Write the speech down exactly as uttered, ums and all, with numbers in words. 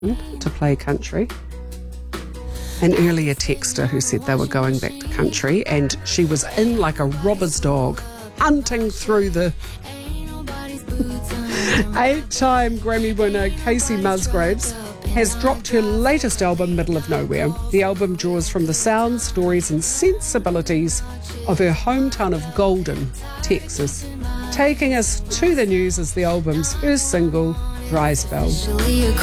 to play country. An earlier texter who said they were going back to country, and she was in like a robber's dog, hunting through the... Eight-time Grammy winner Casey Musgraves has dropped her latest album, Middle of Nowhere. The album draws from the sounds, stories and sensibilities of her hometown of Golden, Texas. Taking us to the news is the album's first single, Dry Spell.